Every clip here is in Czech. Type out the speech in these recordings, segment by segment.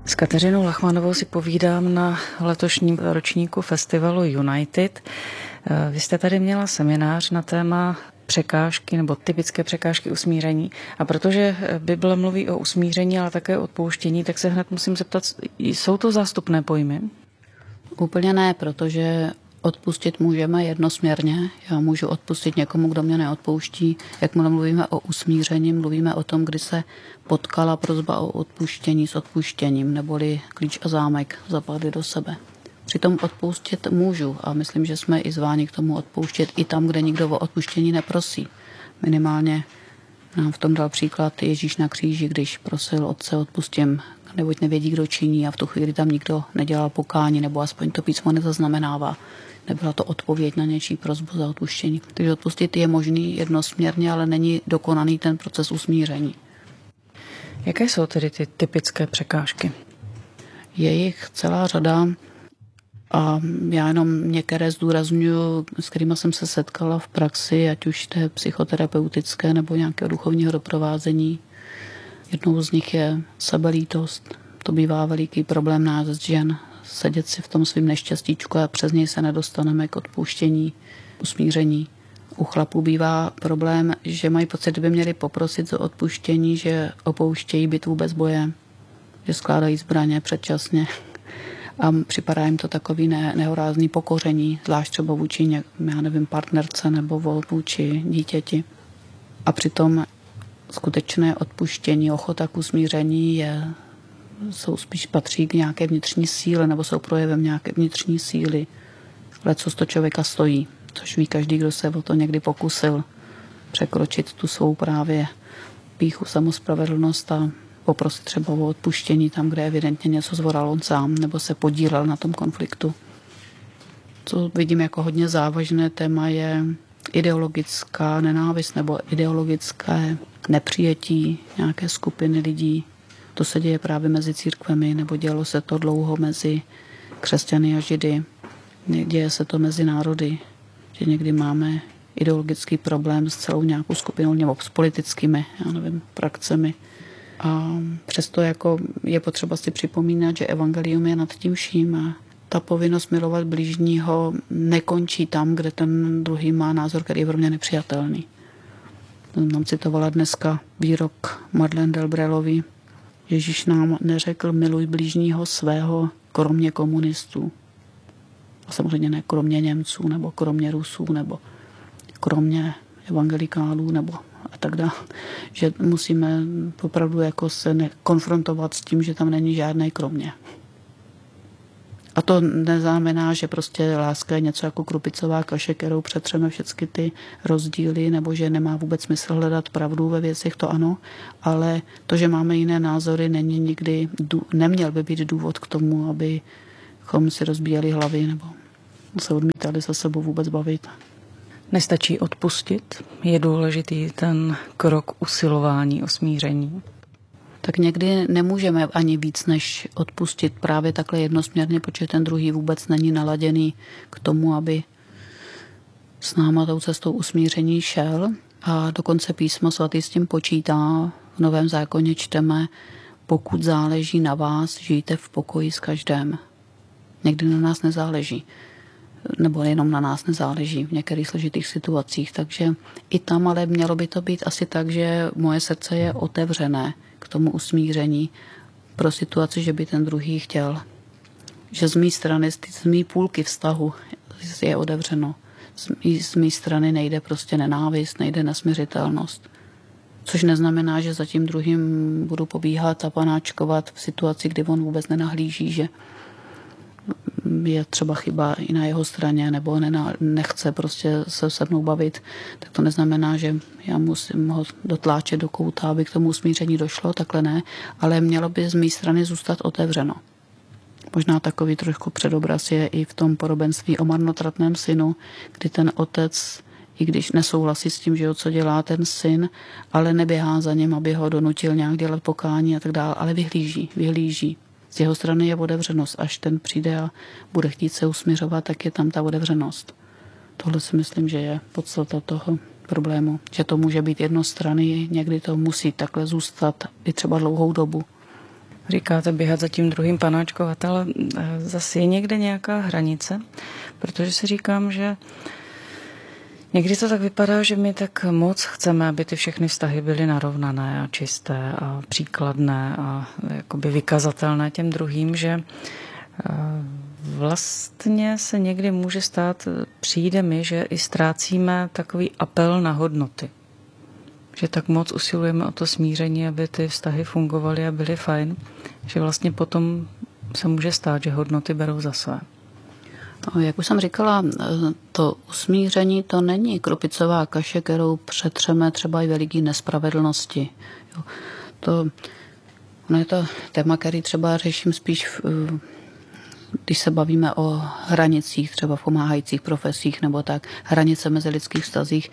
S Kateřinou Lachmanovou si povídám na letošním ročníku festivalu United. Vy jste tady měla seminář na téma překážky nebo typické překážky usmíření. A protože Bible mluví o usmíření, ale také o odpouštění, tak se hned musím zeptat, jsou to zástupné pojmy? Úplně ne, protože odpustit můžeme jednosměrně. Já můžu odpustit někomu, kdo mě neodpouští. Jakmile mluvíme o usmíření, mluvíme o tom, kdy se potkala prosba o odpuštění s odpuštěním, neboli klíč a zámek zapadly do sebe. Přitom odpustit můžu a myslím, že jsme i zváni k tomu odpouštět i tam, kde nikdo o odpuštění neprosí. Minimálně nám v tom dal příklad Ježíš na kříži, když prosil Otce odpustím, neboť nevědí, kdo činí, a v tu chvíli tam nikdo nedělal pokání, nebo aspoň to písmo nezaznamenává. Nebyla to odpověď na něčí prosbu za odpuštění. Takže odpustit je možný jednosměrně, ale není dokonaný ten proces usmíření. Jaké jsou tedy ty typické překážky? Je jich celá řada a já jenom některé zdůrazňuji, s kterými jsem se setkala v praxi, ať už té psychoterapeutické nebo nějakého duchovního doprovázení. Jednou z nich je sebelítost. To bývá veliký problém nás žen. Sedět si v tom svým neštěstíčku a přes něj se nedostaneme k odpuštění, usmíření. U chlapů bývá problém, že mají pocit, že by měli poprosit za odpuštění, že opouštějí bitvu bez boje, že skládají zbraně předčasně. A připadá jim to takový nehorázný pokoření, zvlášť třeba vůči, partnerce nebo vůči dítěti. A přitom skutečné odpuštění, ochota k usmíření spíš patří k nějaké vnitřní síle nebo jsou projevem nějaké vnitřní síly. Lecos to člověka stojí, což ví každý, kdo se o to někdy pokusil překročit tu svou právě pýchu, samospravedlnost a poprosit třeba o odpuštění tam, kde evidentně něco zvoral on sám nebo se podílel na tom konfliktu. Co vidím jako hodně závažné téma je ideologická nenávist nebo ideologické nepřijetí nějaké skupiny lidí. To se děje právě mezi církvemi, nebo dělo se to dlouho mezi křesťany a židy. Děje se to mezi národy, že někdy máme ideologický problém s celou nějakou skupinou nebo s politickými, frakcemi. A přesto je potřeba si připomínat, že evangelium je nad tím vším a ta povinnost milovat blížního nekončí tam, kde ten druhý má názor, který je pro mě nepřijatelný. Nám citovala dneska výrok Madeleine Delbrellovy. Ježíš nám neřekl miluj blížního svého, kromě komunistů. A samozřejmě ne kromě Němců, nebo kromě Rusů, nebo kromě evangelikálů, nebo a tak dále. Že musíme opravdu se konfrontovat s tím, že tam není žádné kromě. A to neznamená, že prostě láska je něco jako krupicová kaše, kterou přetřeme všechny ty rozdíly, nebo že nemá vůbec smysl hledat pravdu ve věcech, to ano, ale to, že máme jiné názory, neměl by být důvod k tomu, abychom si rozbíjeli hlavy nebo se odmítali se sebou vůbec bavit. Nestačí odpustit? Je důležitý ten krok usilování o smíření? Tak někdy nemůžeme ani víc, než odpustit právě takhle jednosměrně, protože ten druhý vůbec není naladěný k tomu, aby s náma tou cestou usmíření šel. A dokonce písmo svatý s tím počítá. V Novém zákoně čteme, pokud záleží na vás, žijte v pokoji s každým. Někdy na nás nezáleží. Nebo jenom na nás nezáleží v některých složitých situacích. Takže i tam ale mělo by to být asi tak, že moje srdce je otevřené k tomu usmíření pro situaci, že by ten druhý chtěl. Že z mé strany, z mé půlky vztahu je otevřeno. Z mé strany nejde prostě nenávist, nejde nesmiřitelnost. Což neznamená, že za tím druhým budu pobíhat a panáčkovat v situaci, kdy on vůbec nenahlíží, že je třeba chyba i na jeho straně nebo nechce prostě se mnou bavit, tak to neznamená, že já musím ho dotláčet do kouta, aby k tomu usmíření došlo, takhle ne, ale mělo by z mé strany zůstat otevřeno. Možná takový trošku předobraz je i v tom podobenství o marnotratném synu, kdy ten otec, i když nesouhlasí s tím, že co dělá ten syn, ale neběhá za ním, aby ho donutil nějak dělat pokání a tak dále, ale vyhlíží. Z jeho strany je otevřenost. Až ten přijde a bude chtít se usměřovat, tak je tam ta otevřenost. Tohle si myslím, že je podstata toho problému. Že to může být jednostranný, někdy to musí takhle zůstat i třeba dlouhou dobu. Říkáte běhat za tím druhým, panáčkovat, ale zase je někde nějaká hranice, protože si říkám, že někdy to tak vypadá, že my tak moc chceme, aby ty všechny vztahy byly narovnané a čisté a příkladné a jakoby vykazatelné těm druhým, že vlastně se někdy může stát, přijde mi, že i ztrácíme takový apel na hodnoty. Že tak moc usilujeme o to smíření, aby ty vztahy fungovaly a byly fajn, že vlastně potom se může stát, že hodnoty berou za své. Jak už jsem říkala, to usmíření to není krupicová kaše, kterou přetřeme třeba i veliký nespravedlnosti. Ono je to téma, který třeba řeším spíš, když se bavíme o hranicích, třeba v pomáhajících profesích nebo tak, hranice mezi lidských vztazích,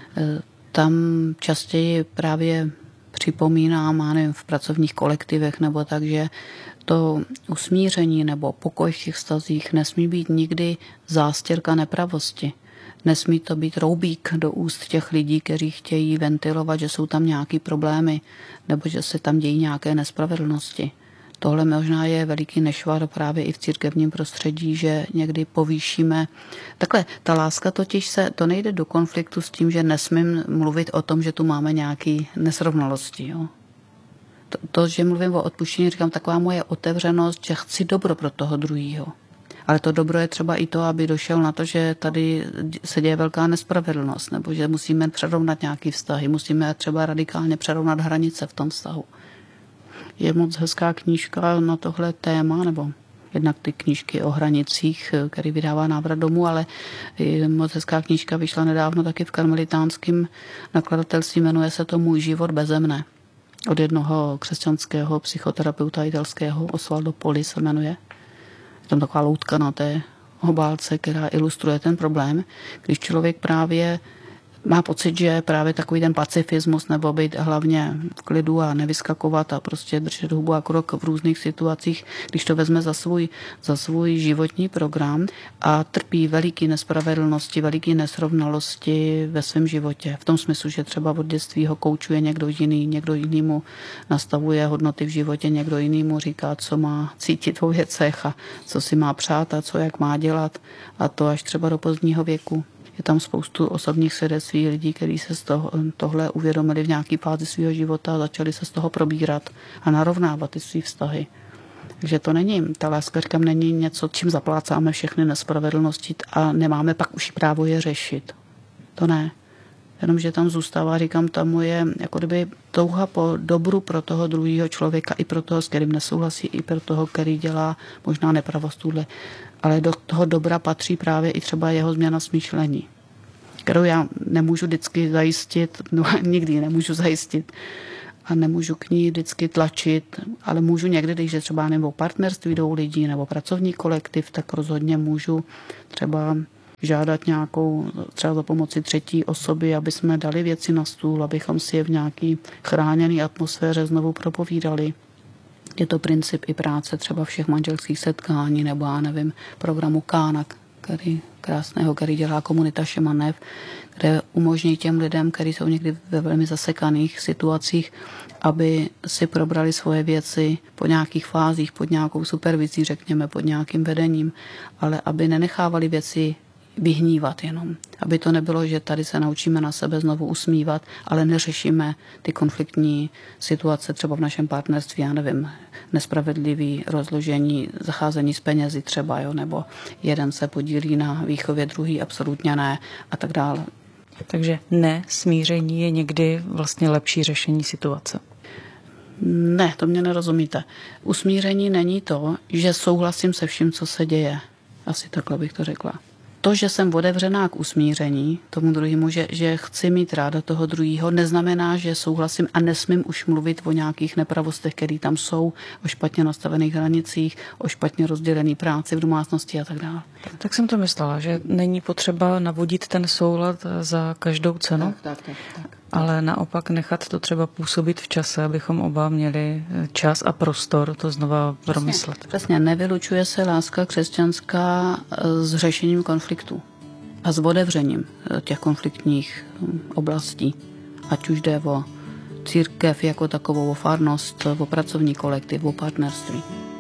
tam častěji právě připomínám, nevím, v pracovních kolektivech nebo tak, že to usmíření nebo pokoj v těch vztazích nesmí být nikdy zástěrka nepravosti. Nesmí to být roubík do úst těch lidí, kteří chtějí ventilovat, že jsou tam nějaké problémy nebo že se tam dějí nějaké nespravedlnosti. Tohle možná je veliký nešvar právě i v církevním prostředí, že někdy povýšíme. Takhle, ta láska totiž to nejde do konfliktu s tím, že nesmím mluvit o tom, že tu máme nějaké nesrovnalosti. Jo? To, že mluvím o odpuštění, říkám, taková moje otevřenost, že chci dobro pro toho druhého. Ale to dobro je třeba i to, aby došel na to, že tady se děje velká nespravedlnost, nebo že musíme přerovnat nějaké vztahy, musíme třeba radikálně přerovnat hranice v tom vztahu. Je moc hezká knížka na tohle téma, nebo jednak ty knížky o hranicích, který vydává Návrat domů, ale moc hezká knížka vyšla nedávno taky v karmelitánském nakladatelství, jmenuje se to Můj život beze mne. Od jednoho křesťanského psychoterapeuta italského, Osvaldo Poli se jmenuje. Je tam taková loutka na té obálce, která ilustruje ten problém, když člověk právě má pocit, že právě takový ten pacifismus nebo být hlavně v klidu a nevyskakovat a prostě držet hubu a krok v různých situacích, když to vezme za svůj životní program a trpí veliký nespravedlnosti, veliký nesrovnalosti ve svém životě. V tom smyslu, že třeba od dětství ho koučuje někdo jiný, někdo jiný mu nastavuje hodnoty v životě, někdo jiný mu říká, co má cítit o věcech a co si má přát a co jak má dělat, a to až třeba do pozdního věku. Je tam spoustu osobních svědectví lidí, kteří se tohle uvědomili v nějaké fázi svého života a začali se z toho probírat a narovnávat ty svý vztahy. Takže to není, ta láska, říkám, není něco, čím zaplácáme všechny nespravedlnosti a nemáme pak už právo je řešit. To ne. Jenomže tam zůstává, říkám, ta moje jako kdyby touha po dobru pro toho druhého člověka, i pro toho, s kterým nesouhlasí, i pro toho, který dělá možná nepravost tuhle. Ale do toho dobra patří právě i třeba jeho změna smýšlení, kterou já nemůžu vždycky zajistit, no nikdy ji nemůžu zajistit a nemůžu k ní vždycky tlačit, ale můžu někdy, když je třeba nebo partnerství dvou lidí nebo pracovní kolektiv, tak rozhodně můžu třeba žádat nějakou, třeba za pomoci třetí osoby, aby jsme dali věci na stůl, abychom si je v nějaký chráněný atmosféře znovu propovídali. Je to princip i práce třeba všech manželských setkání nebo já nevím, programu Kána, který dělá komunita Šemanev, kde umožní těm lidem, kteří jsou někdy ve velmi zasekaných situacích, aby si probrali svoje věci po nějakých fázích, pod nějakou supervizí, řekněme, pod nějakým vedením, ale aby nenechávali věci vyhnívat jenom. Aby to nebylo, že tady se naučíme na sebe znovu usmívat, ale neřešíme ty konfliktní situace třeba v našem partnerství, já nevím, nespravedlivý rozložení, zacházení s penězi třeba, jo, nebo jeden se podílí na výchově, druhý absolutně ne a tak dále. Takže ne, smíření je někdy vlastně lepší řešení situace. Ne, to mě nerozumíte. Usmíření není to, že souhlasím se vším, co se děje. Asi takhle bych to řekla. To, že jsem otevřená k usmíření tomu druhému, že chci mít ráda toho druhého, neznamená, že souhlasím a nesmím už mluvit o nějakých nepravostech, které tam jsou, o špatně nastavených hranicích, o špatně rozdělené práci v domácnosti a tak dále. Tak jsem to myslela, že není potřeba navodit ten soulad za každou cenu, tak. ale naopak nechat to třeba působit v čase, abychom oba měli čas a prostor to znova promyslet. Přesně, nevylučuje se láska křesťanská s řešením konfliktů a s otevřením těch konfliktních oblastí. Ať už jde o církev jako takovou, o farnost, o pracovní kolektiv, o partnerství.